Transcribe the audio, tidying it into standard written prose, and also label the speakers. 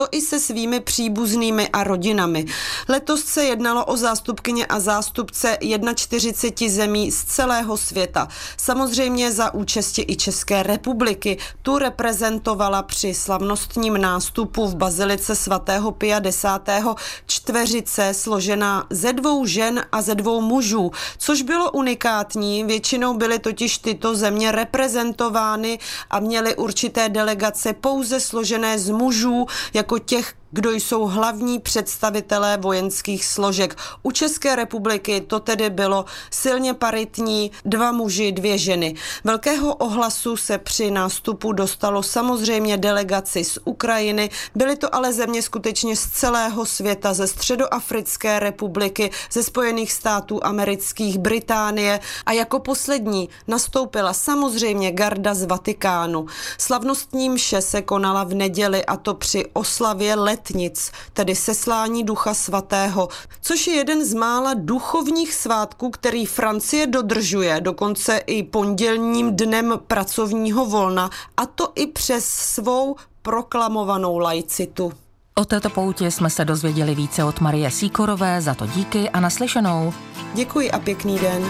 Speaker 1: i se svými příbuznými a rodinami. Letos se jednalo o zástupkyně a zástupce 41 zemí z celého světa. Samozřejmě za účasti i České republiky. Tu reprezentovala při slavnostním nástupu v bazilice svatého Pia X. čtveřice složená ze 2 žen a ze 2 mužů, což bylo unikátní. Většinou byly totiž tyto země reprezentovány a měly určité delegace pouze složené z mužů, jako těch, kdo jsou hlavní představitelé vojenských složek. U České republiky to tedy bylo silně paritní, 2 muži, 2 ženy. Velkého ohlasu se při nástupu dostalo samozřejmě delegaci z Ukrajiny, byly to ale země skutečně z celého světa, ze Středoafrické republiky, ze Spojených států amerických, Británie a jako poslední nastoupila samozřejmě garda z Vatikánu. Slavnostní mše se konala v neděli, a to při oslavě letnic, tedy seslání Ducha svatého, což je jeden z mála duchovních svátků, který Francie dodržuje, dokonce i pondělním dnem pracovního volna, a to i přes svou proklamovanou laicitu.
Speaker 2: O této poutě jsme se dozvěděli více od Marie Sýkorové, za to díky a naslyšenou.
Speaker 1: Děkuji a pěkný den.